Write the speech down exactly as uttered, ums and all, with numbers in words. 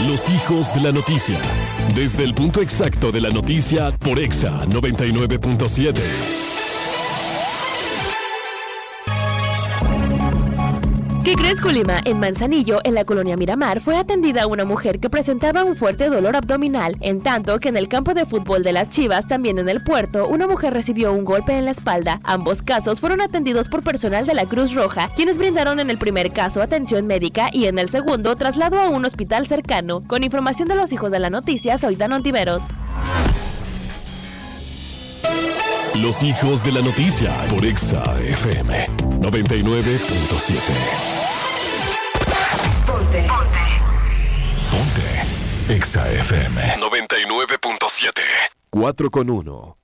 Los hijos de la noticia. Desde el punto exacto de la noticia por Exa noventa y nueve punto siete. ¿Qué crees, Colima? En Manzanillo, en la colonia Miramar, fue atendida una mujer que presentaba un fuerte dolor abdominal, en tanto que en el campo de fútbol de las Chivas, también en el puerto, una mujer recibió un golpe en la espalda. Ambos casos fueron atendidos por personal de la Cruz Roja, quienes brindaron en el primer caso atención médica y en el segundo traslado a un hospital cercano. Con información de los hijos de la noticia, soy Dan Ontiveros. Los hijos de la noticia por Exa F M noventa y nueve punto siete. Ponte. Ponte. Ponte. Exa F M noventa y nueve punto siete. cuatro con uno.